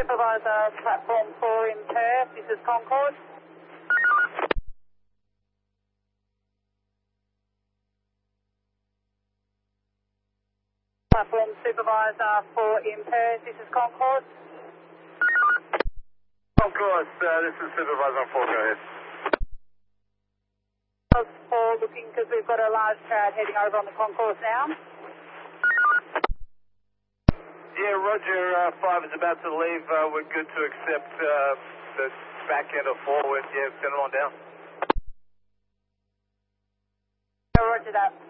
Supervisor, platform 4 in Perth, this is Concord. Platform Supervisor 4 in Perth, this is Concord. Concord, this is Supervisor 4, go ahead. 4 looking because we've got a large crowd heading over on the concourse now. Yeah, Roger, 5 is about to leave. We're good to accept the back end or forward. Yeah, send them on down. Roger that.